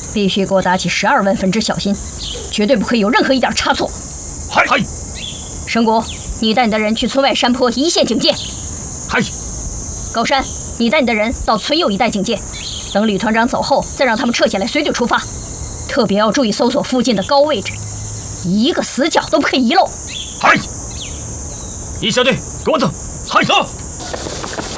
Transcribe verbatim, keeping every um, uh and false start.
必须给我打起十二万分之小心，绝对不可以有任何一点差错。 嗨嗨， 申国，你带你的人去村外山坡一线警戒。 嗨， 高山，你带你的人到村右一带警戒，等李团长走后，再让他们撤下来，随队出发。特别要注意搜索附近的高位置，一个死角都不可以遗漏。 嗨，一小队，跟我走，嗨走。